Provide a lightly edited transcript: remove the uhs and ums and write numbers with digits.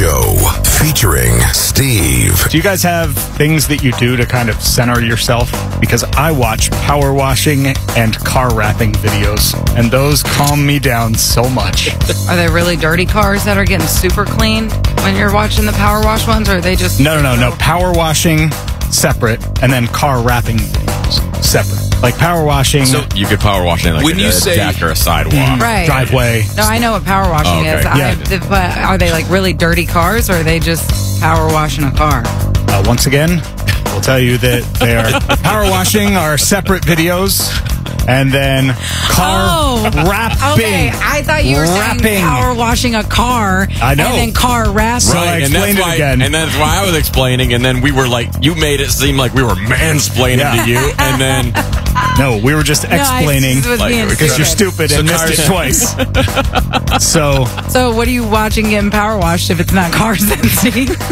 Show featuring Steve. Do you guys have things that you do to kind of center yourself? Because I watch power washing and car wrapping videos, and those calm me down so much. Are they really dirty cars that are getting super clean when you're watching the power wash ones, or are they just... No. Power washing, separate, and then car wrapping videos, separate. Like power washing... So you could power wash in like When a you say- deck or a sidewalk. Right. driveway. No, I know what power washing Oh, okay. is. Yeah. But are they like really dirty cars, or are they just power washing a car? Once again, we'll tell you that they are power washing are separate videos, and then car wrapping. Okay, I thought you were saying power washing a car. I know. And then car wrapping. So I explained it again. And that's why I was explaining, and then we were like, you made it seem like we were mansplaining to you, and then No, we were just explaining just was being because you're stupid. stupid and missed it twice. So So what are you watching getting power washed if it's not cars then, Steve?